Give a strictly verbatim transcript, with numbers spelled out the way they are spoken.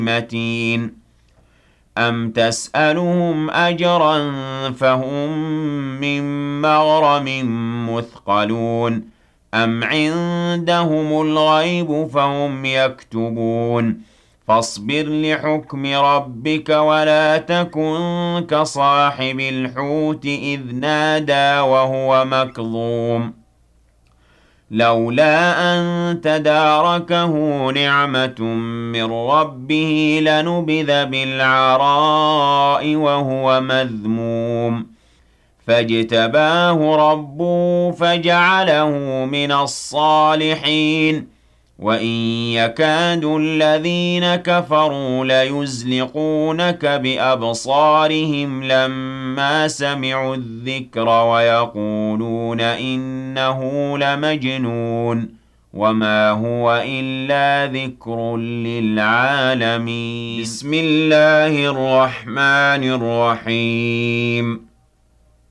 متين أم تسألهم أجرا فهم من مغرم مثقلون أم عندهم الغيب فهم يكتبون فاصبر لحكم ربك ولا تكن كصاحب الحوت إذ نادى وهو مكظوم لولا أن تداركه نعمة من ربه لنبذ بالعراء وهو مذموم فاجتباه ربه فجعله من الصالحين وإن يكاد الذين كفروا ليزلقونك بأبصارهم لما سمعوا الذكر ويقولون إنه لمجنون وما هو إلا ذكر للعالمين بسم الله الرحمن الرحيم